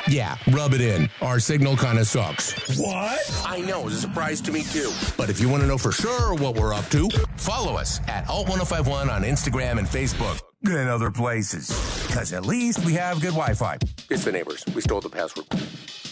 Yeah, rub it in. Our signal kind of sucks. What? I know, it's a surprise to me too. But if you want to know for sure what we're up to, follow us at Alt1051 on Instagram and Facebook. And other places. Because at least we have good Wi-Fi. It's the neighbors. We stole the password.